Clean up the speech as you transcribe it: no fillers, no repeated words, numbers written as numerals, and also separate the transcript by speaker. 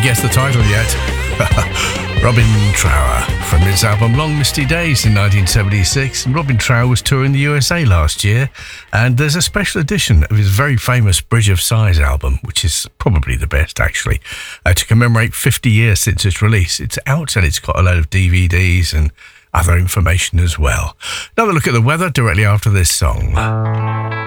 Speaker 1: guessed the title yet? Robin Trower from his album Long Misty Days in 1976. And Robin Trower was touring the USA last year, and there's a special edition of his very famous Bridge of Sighs album, which is probably the best actually, to commemorate 50 years since its release. It's out and it's got a load of DVDs and other information as well. Another look at the weather directly after this song.